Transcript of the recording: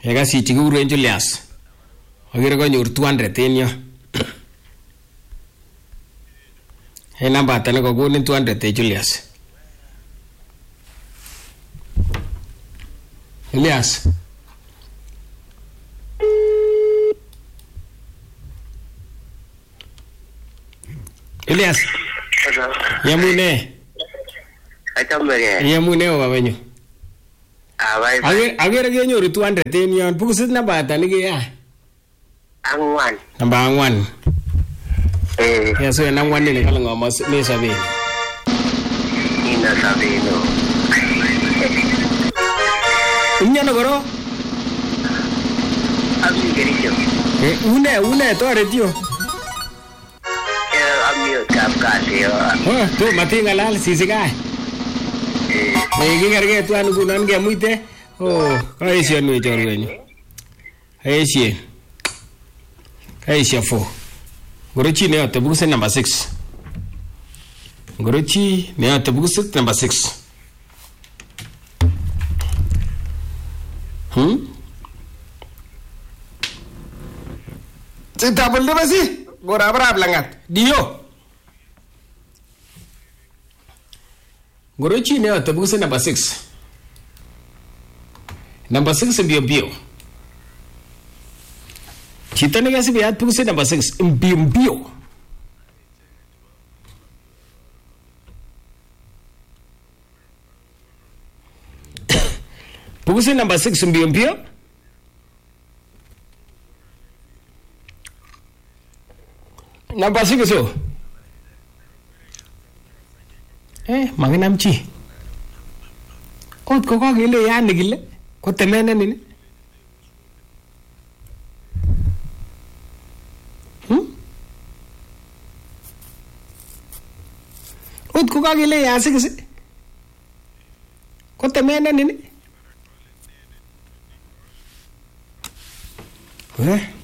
Kasi chikikuren Julius. Agere konyor 200 en yo. En namba ata nekokonin 200 Julius. Julius. Julius. Yamune. Yamune wawenyu. Agere kenyoru 200 en yon. Bukusit namba ata nekeyai? Angwan. Namba 4. So en 4 ni kala ngoma me sabini. Ina sabino. Unyano goro? Abi gericho. Une toretio. Amio kapkasio. To matingalal sisikai. Kikerge tuan ngunon kemuite. Kaesien we chorwenyu. Kaesien 4. Ngorochi ne yote bukusit number 6. Ngorochi ne yote bukusit number 6. Citabul de basi. Gora brab langat. Dio. Ngorochi ne yote bukusit number 6. Number 6 mbio. Chito nekasibi at bukusit number 6 mbio. Bukusit number 6 mbio. Number 6 so. Makinam chi. Ot ko kele yan nikile. Ko temene nini. Ot ko kele yan sikisi. Ko temene nini.